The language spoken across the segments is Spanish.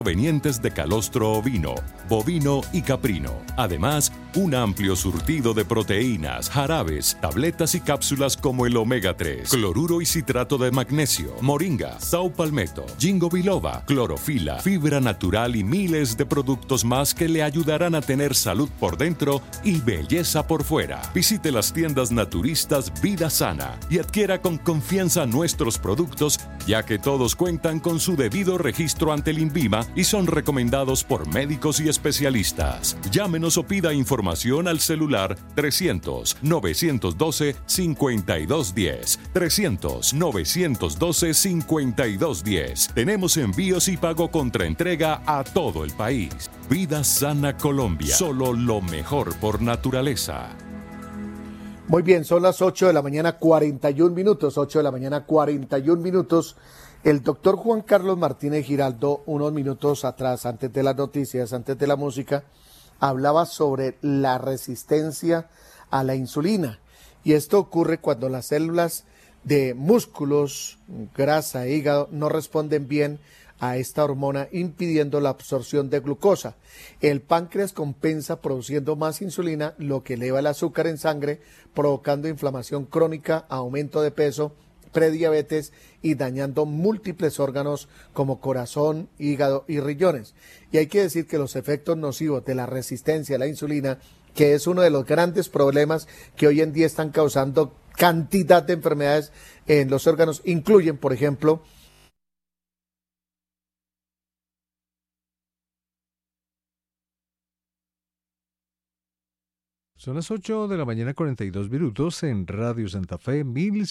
provenientes de calostro ovino, bovino y caprino. Además, un amplio surtido de proteínas, jarabes, tabletas y cápsulas como el omega 3, cloruro y citrato de magnesio, moringa, saupalmeto, ginkgo biloba, clorofila, fibra natural y miles de productos más que le ayudarán a tener salud por dentro y belleza por fuera. Visite las tiendas naturistas Vida Sana y adquiera con confianza nuestros productos, ya que todos cuentan con su debido registro ante el INVIMA y son recomendados por médicos y especialistas. Llámenos o pida información al celular 300-912-5210. 300-912-5210. Tenemos envíos y pago contra entrega a todo el país. Vida Sana Colombia. Solo lo mejor por naturaleza. Muy bien, son las 8 de la mañana 41 minutos, 8 de la mañana 41 minutos. El doctor Juan Carlos Martínez Giraldo, unos minutos atrás, antes de las noticias, antes de la música, hablaba sobre la resistencia a la insulina. Y esto ocurre cuando las células de músculos, grasa e hígado no responden bien a esta hormona, impidiendo la absorción de glucosa. El páncreas compensa produciendo más insulina, lo que eleva el azúcar en sangre, provocando inflamación crónica, aumento de peso, prediabetes y dañando múltiples órganos como corazón, hígado y riñones. Y hay que decir que los efectos nocivos de la resistencia a la insulina, que es uno de los grandes problemas que hoy en día están causando cantidad de enfermedades en los órganos, incluyen, por ejemplo, Son las 8 de la mañana 42 minutos en Radio Santa Fe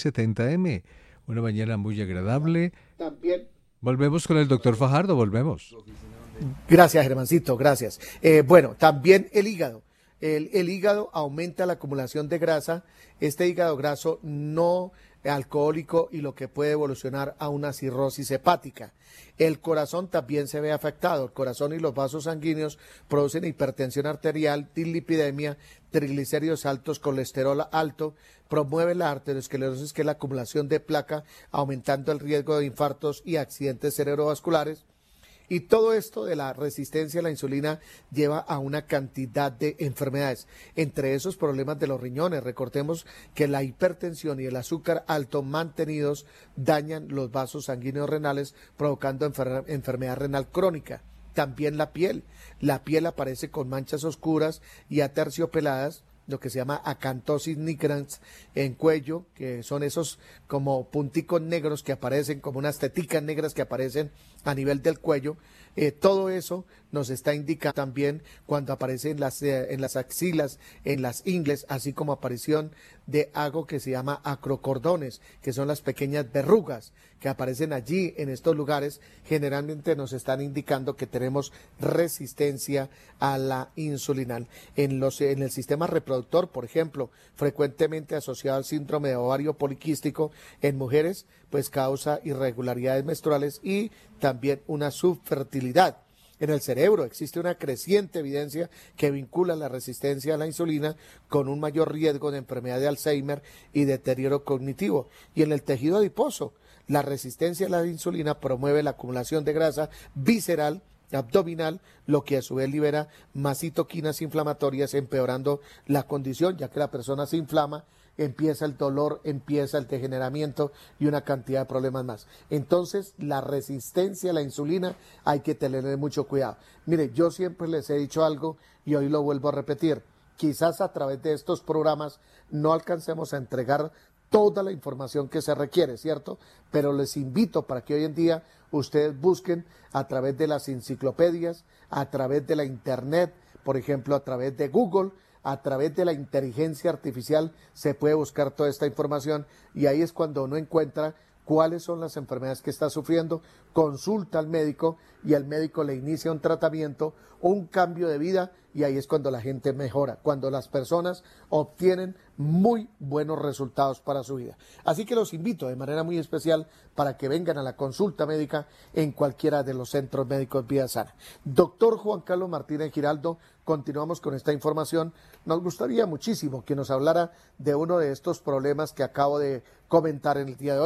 1070M. Una mañana muy agradable. también. Volvemos con el doctor Fajardo, volvemos. Gracias, Germancito, gracias. Bueno, también el hígado. El hígado aumenta la acumulación de grasa. Este hígado graso no alcohólico y lo que puede evolucionar a una cirrosis hepática. El corazón también se ve afectado. El corazón y los vasos sanguíneos producen hipertensión arterial, dislipidemia, triglicéridos altos, colesterol alto, promueve la arteriosclerosis, que es la acumulación de placa, aumentando el riesgo de infartos y accidentes cerebrovasculares. Y todo esto de la resistencia a la insulina lleva a una cantidad de enfermedades, entre esos problemas de los riñones. Recordemos que la hipertensión y el azúcar alto mantenidos dañan los vasos sanguíneos renales, provocando enfermedad renal crónica. También la piel aparece con manchas oscuras y aterciopeladas, lo que se llama acantosis nigrans en cuello, que son esos como punticos negros que aparecen, como unas teticas negras que aparecen a nivel del cuello. Todo eso nos está indicando también cuando aparece en las axilas, en las ingles, así como aparición de algo que se llama acrocordones, que son las pequeñas verrugas que aparecen allí en estos lugares. Generalmente nos están indicando que tenemos resistencia a la insulina. En el sistema reproductor, por ejemplo, frecuentemente asociado al síndrome de ovario poliquístico en mujeres, pues causa irregularidades menstruales y también una subfertilidad. En el cerebro existe una creciente evidencia que vincula la resistencia a la insulina con un mayor riesgo de enfermedad de Alzheimer y deterioro cognitivo. Y en el tejido adiposo, la resistencia a la insulina promueve la acumulación de grasa visceral, abdominal, lo que a su vez libera más citoquinas inflamatorias, empeorando la condición, ya que la persona se inflama, empieza el dolor, empieza el degeneramiento y una cantidad de problemas más. Entonces, la resistencia a la insulina hay que tenerle mucho cuidado. Mire, yo siempre les he dicho algo y hoy lo vuelvo a repetir. Quizás a través de estos programas no alcancemos a entregar toda la información que se requiere, ¿cierto? Pero les invito para que hoy en día ustedes busquen a través de las enciclopedias, a través de la internet, por ejemplo, a través de Google, a través de la inteligencia artificial se puede buscar toda esta información y ahí es cuando uno encuentra cuáles son las enfermedades que está sufriendo, consulta al médico y el médico le inicia un tratamiento, un cambio de vida y ahí es cuando la gente mejora, cuando las personas obtienen muy buenos resultados para su vida. Así que los invito de manera muy especial para que vengan a la consulta médica en cualquiera de los centros médicos Vida Sana. Doctor Juan Carlos Martínez Giraldo, continuamos con esta información. Nos gustaría muchísimo que nos hablara de uno de estos problemas que acabo de comentar en el día de hoy.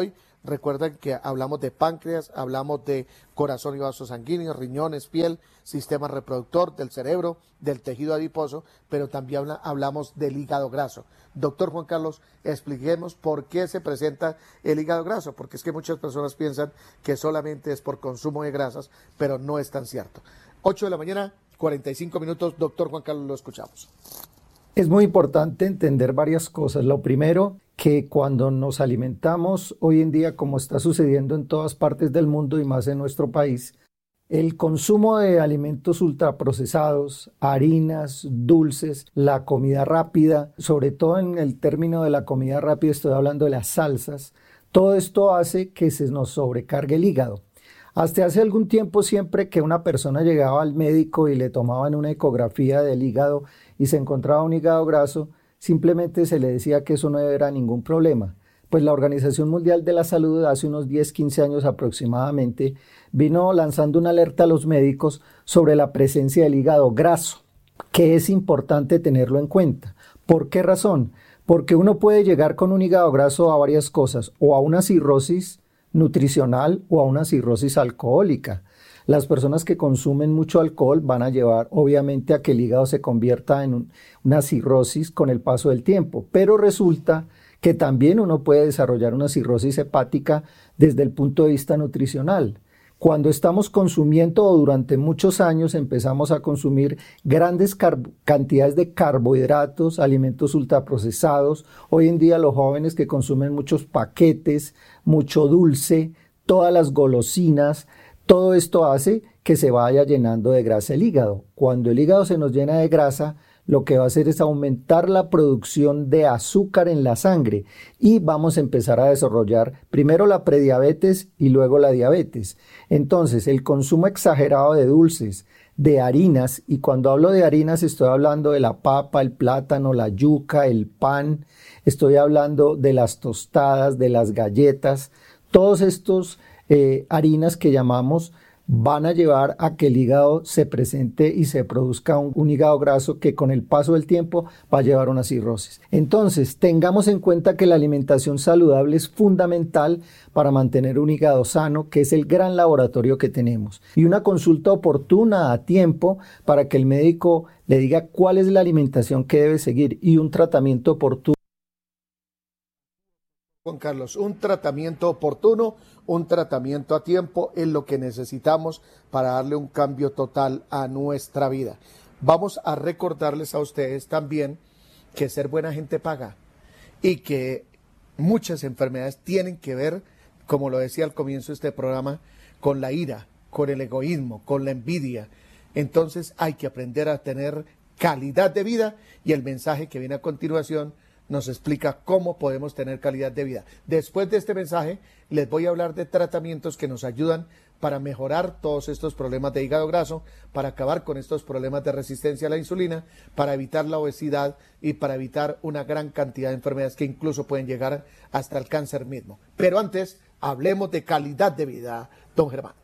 Recuerden que hablamos de páncreas, hablamos de corazón y vasos sanguíneos, riñones, piel, sistema reproductor, del cerebro, del tejido adiposo, pero también hablamos del hígado graso. Doctor Juan Carlos, expliquemos por qué se presenta el hígado graso, porque es que muchas personas piensan que solamente es por consumo de grasas, pero no es tan cierto. 8 de la mañana, 45 minutos, doctor Juan Carlos, lo escuchamos. Es muy importante entender varias cosas. Lo primero, que cuando nos alimentamos hoy en día, como está sucediendo en todas partes del mundo y más en nuestro país, el consumo de alimentos ultraprocesados, harinas, dulces, la comida rápida, sobre todo en el término de la comida rápida estoy hablando de las salsas, todo esto hace que se nos sobrecargue el hígado. Hasta hace algún tiempo, siempre que una persona llegaba al médico y le tomaban una ecografía del hígado y se encontraba un hígado graso, simplemente se le decía que eso no era ningún problema. Pues la Organización Mundial de la Salud hace unos 10-15 años aproximadamente vino lanzando una alerta a los médicos sobre la presencia del hígado graso, que es importante tenerlo en cuenta. ¿Por qué razón? Porque uno puede llegar con un hígado graso a varias cosas, o a una cirrosis nutricional o a una cirrosis alcohólica. Las personas que consumen mucho alcohol van a llevar obviamente a que el hígado se convierta en una cirrosis con el paso del tiempo, pero resulta que también uno puede desarrollar una cirrosis hepática desde el punto de vista nutricional. Cuando estamos consumiendo o durante muchos años empezamos a consumir grandes cantidades de carbohidratos, alimentos ultraprocesados, hoy en día los jóvenes que consumen muchos paquetes, mucho dulce, todas las golosinas, todo esto hace que se vaya llenando de grasa el hígado. Cuando el hígado se nos llena de grasa, lo que va a hacer es aumentar la producción de azúcar en la sangre y vamos a empezar a desarrollar primero la prediabetes y luego la diabetes. Entonces, el consumo exagerado de dulces, de harinas, y cuando hablo de harinas estoy hablando de la papa, el plátano, la yuca, el pan, estoy hablando de las tostadas, de las galletas, todos estos harinas que llamamos van a llevar a que el hígado se presente y se produzca un hígado graso que con el paso del tiempo va a llevar a una cirrosis. Entonces, tengamos en cuenta que la alimentación saludable es fundamental para mantener un hígado sano, que es el gran laboratorio que tenemos. Y una consulta oportuna a tiempo para que el médico le diga cuál es la alimentación que debe seguir y un tratamiento oportuno. Juan Carlos, un tratamiento oportuno, un tratamiento a tiempo es lo que necesitamos para darle un cambio total a nuestra vida. Vamos a recordarles a ustedes también que ser buena gente paga y que muchas enfermedades tienen que ver, como lo decía al comienzo de este programa, con la ira, con el egoísmo, con la envidia. Entonces hay que aprender a tener calidad de vida y el mensaje que viene a continuación nos explica cómo podemos tener calidad de vida. Después de este mensaje, les voy a hablar de tratamientos que nos ayudan para mejorar todos estos problemas de hígado graso, para acabar con estos problemas de resistencia a la insulina, para evitar la obesidad y para evitar una gran cantidad de enfermedades que incluso pueden llegar hasta el cáncer mismo. Pero antes, hablemos de calidad de vida, don Germán.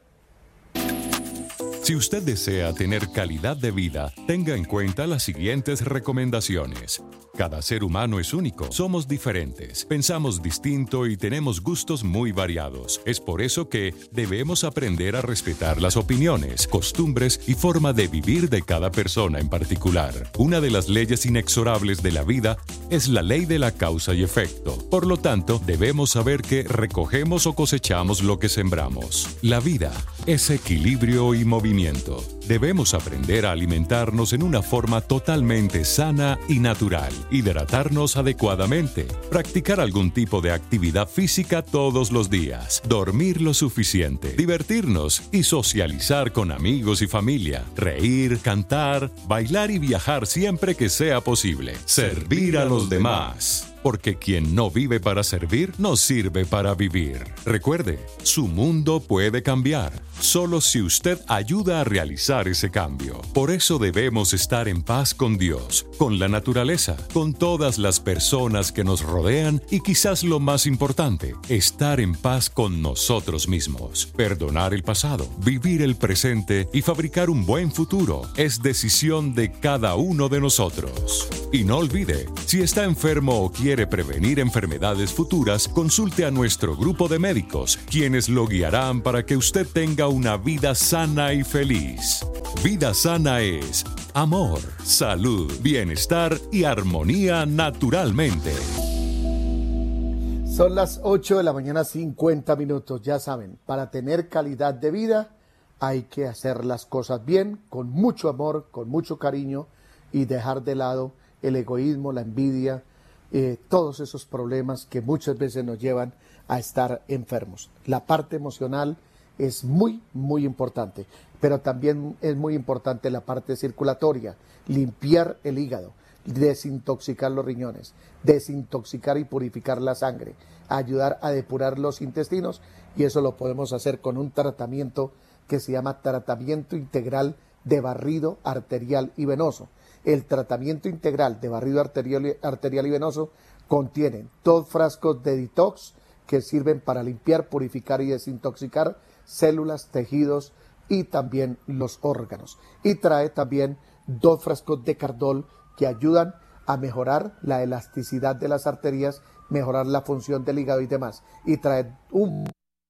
Si usted desea tener calidad de vida, tenga en cuenta las siguientes recomendaciones. Cada ser humano es único, somos diferentes, pensamos distinto y tenemos gustos muy variados. Es por eso que debemos aprender a respetar las opiniones, costumbres y forma de vivir de cada persona en particular. Una de las leyes inexorables de la vida es la ley de la causa y efecto. Por lo tanto, debemos saber que recogemos o cosechamos lo que sembramos. La vida es equilibrio y movimiento. Debemos aprender a alimentarnos en una forma totalmente sana y natural, hidratarnos adecuadamente, practicar algún tipo de actividad física todos los días, dormir lo suficiente, divertirnos y socializar con amigos y familia, reír, cantar, bailar y viajar siempre que sea posible, servir a los demás. Porque quien no vive para servir, no sirve para vivir. Recuerde, su mundo puede cambiar, solo si usted ayuda a realizar ese cambio. Por eso debemos estar en paz con Dios, con la naturaleza, con todas las personas que nos rodean y quizás lo más importante, estar en paz con nosotros mismos. Perdonar el pasado, vivir el presente y fabricar un buen futuro es decisión de cada uno de nosotros. Y no olvide, si está enfermo o quiere quiere prevenir enfermedades futuras, consulte a nuestro grupo de médicos, quienes lo guiarán para que usted tenga una vida sana y feliz. Vida sana es amor, salud, bienestar y armonía naturalmente. Son las 8 de la mañana, 50 minutos. Ya saben, para tener calidad de vida hay que hacer las cosas bien, con mucho amor, con mucho cariño, y dejar de lado el egoísmo, la envidia, todos esos problemas que muchas veces nos llevan a estar enfermos. La parte emocional es muy, muy importante, pero también es muy importante la parte circulatoria, limpiar el hígado, desintoxicar los riñones, desintoxicar y purificar la sangre, ayudar a depurar los intestinos, y eso lo podemos hacer con un tratamiento que se llama tratamiento integral de barrido arterial y venoso. El tratamiento integral de barrido arterial y venoso contiene 2 frascos de detox que sirven para limpiar, purificar y desintoxicar células, tejidos y también los órganos. Y trae también 2 frascos de Cardol que ayudan a mejorar la elasticidad de las arterias, mejorar la función del hígado y demás. Y trae un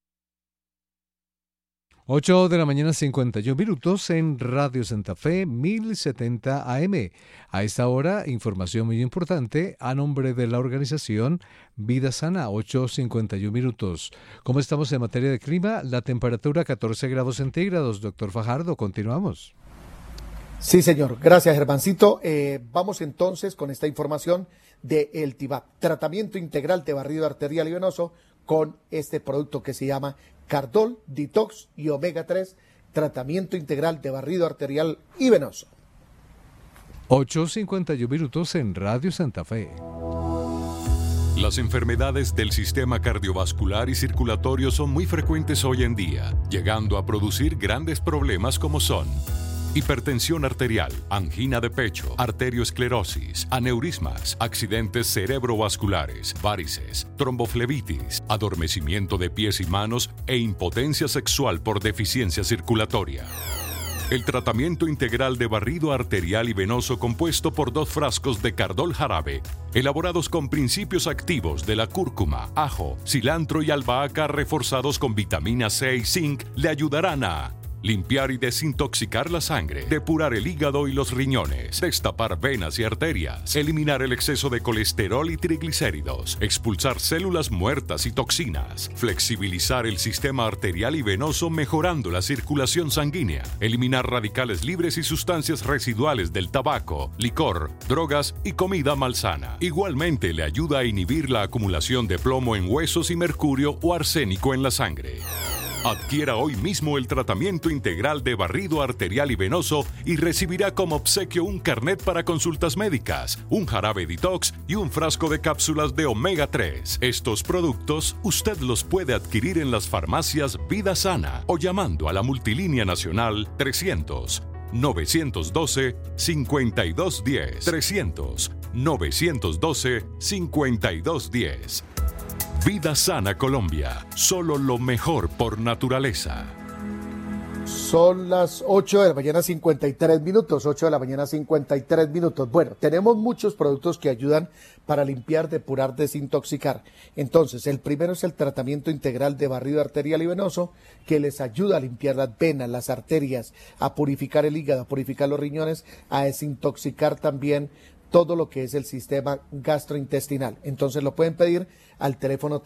8 de la mañana, 51 minutos en Radio Santa Fe, 1070 AM. A esta hora, información muy importante a nombre de la organización Vida Sana, 8:51 minutos. ¿Cómo estamos en materia de clima? La temperatura 14 grados centígrados. Doctor Fajardo, continuamos. Sí, señor. Gracias, Germancito. Vamos entonces con esta información de el TIVAP, tratamiento integral de barrido arterial y venoso, con este producto que se llama Cardol, Detox y Omega 3, tratamiento integral de barrido arterial y venoso. 8:51 minutos en Radio Santa Fe. Las enfermedades del sistema cardiovascular y circulatorio son muy frecuentes hoy en día, llegando a producir grandes problemas como son hipertensión arterial, angina de pecho, arteriosclerosis, aneurismas, accidentes cerebrovasculares, varices, tromboflebitis, adormecimiento de pies y manos e impotencia sexual por deficiencia circulatoria. El tratamiento integral de barrido arterial y venoso, compuesto por 2 frascos de Cardol jarabe, elaborados con principios activos de la cúrcuma, ajo, cilantro y albahaca, reforzados con vitamina C y zinc, le ayudarán a limpiar y desintoxicar la sangre, depurar el hígado y los riñones, destapar venas y arterias, eliminar el exceso de colesterol y triglicéridos, expulsar células muertas y toxinas, flexibilizar el sistema arterial y venoso mejorando la circulación sanguínea, eliminar radicales libres y sustancias residuales del tabaco, licor, drogas y comida malsana. Igualmente le ayuda a inhibir la acumulación de plomo en huesos y mercurio o arsénico en la sangre. Adquiera hoy mismo el tratamiento integral de barrido arterial y venoso y recibirá como obsequio un carnet para consultas médicas, un jarabe detox y un frasco de cápsulas de Omega 3. Estos productos usted los puede adquirir en las farmacias Vida Sana o llamando a la multilínea nacional 300-912-5210. 300-912-5210. Vida Sana Colombia, solo lo mejor por naturaleza. Son las 8 de la mañana 53 minutos, 8 de la mañana 53 minutos. Bueno, tenemos muchos productos que ayudan para limpiar, depurar, desintoxicar. Entonces, el primero es el tratamiento integral de barrido arterial y venoso, que les ayuda a limpiar las venas, las arterias, a purificar el hígado, a purificar los riñones, a desintoxicar también todo lo que es el sistema gastrointestinal. Entonces lo pueden pedir al teléfono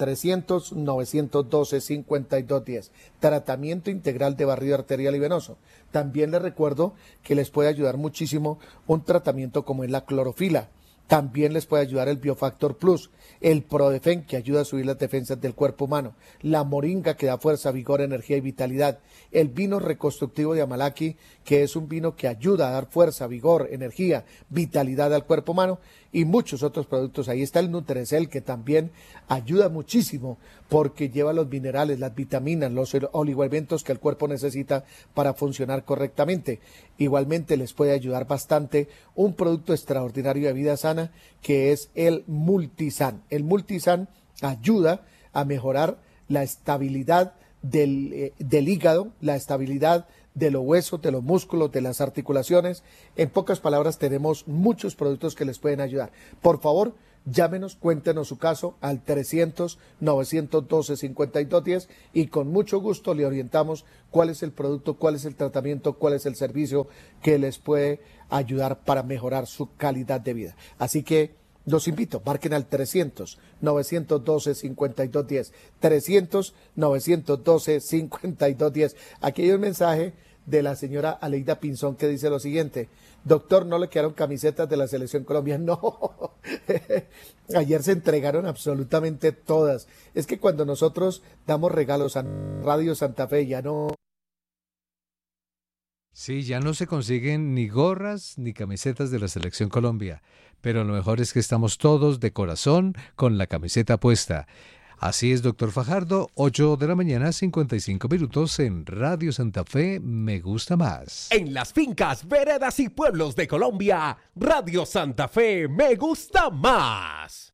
300-912-5210. Tratamiento integral de barrido arterial y venoso. También les recuerdo que les puede ayudar muchísimo un tratamiento como es la clorofila. También les puede ayudar el Biofactor Plus, el Prodefen, que ayuda a subir las defensas del cuerpo humano, la moringa, que da fuerza, vigor, energía y vitalidad, el vino reconstructivo de Amalaki, que es un vino que ayuda a dar fuerza, vigor, energía, vitalidad al cuerpo humano, y muchos otros productos. Ahí está el Nutrecel, que también ayuda muchísimo porque lleva los minerales, las vitaminas, los oligoelementos que el cuerpo necesita para funcionar correctamente. Igualmente les puede ayudar bastante un producto extraordinario de Vida Sana, que es el Multisan. El Multisan ayuda a mejorar la estabilidad del hígado, la estabilidad de los huesos, de los músculos, de las articulaciones. En pocas palabras, tenemos muchos productos que les pueden ayudar. Por favor, Llámenos, cuéntenos su caso al 300-912-5210 y con mucho gusto le orientamos cuál es el producto, cuál es el tratamiento, cuál es el servicio que les puede ayudar para mejorar su calidad de vida. Así que los invito, marquen al 300-912-5210, 300-912-5210. Aquí hay un mensaje de la señora Aleida Pinzón que dice lo siguiente: doctor, ¿no le quedaron camisetas de la Selección Colombia? No, ayer se entregaron absolutamente todas. Es que cuando nosotros damos regalos a Radio Santa Fe ya no... Sí, ya no se consiguen ni gorras ni camisetas de la Selección Colombia, pero lo mejor es que estamos todos de corazón con la camiseta puesta. Así es, doctor Fajardo, 8 de la mañana, 55 minutos en Radio Santa Fe, Me Gusta Más. En las fincas, veredas y pueblos de Colombia, Radio Santa Fe, Me Gusta Más.